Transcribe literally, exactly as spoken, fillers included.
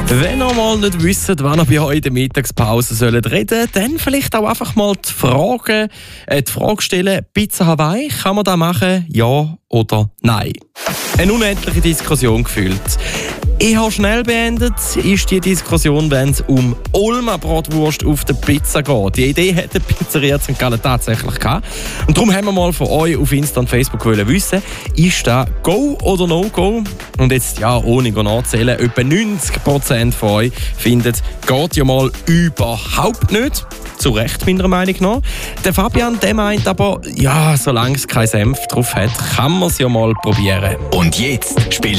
Wenn ihr mal nicht wisst, wann ihr bei euch in der Mittagspause sollt reden, dann vielleicht auch einfach mal die Frage, äh, die Frage stellen, Pizza Hawaii, kann man das machen, ja oder nein? Eine unendliche Diskussion gefühlt. Ich habe schnell beendet, ist die Diskussion, wenn es um Olma Bratwurst auf der Pizza geht. Die Idee hat die Pizzeria Sankt Gallen tatsächlich gehabt. Und darum haben wir mal von euch auf Insta und Facebook wissen, ist das Go oder No-Go? Und jetzt, ja, ohne nachzählen, etwa neunzig Prozent von euch finden, geht ja mal überhaupt nicht. Zu Recht, meiner Meinung nach. Der Fabian, der meint aber, ja, solange es keinen Senf drauf hat, kann man es ja mal probieren. Und jetzt spielt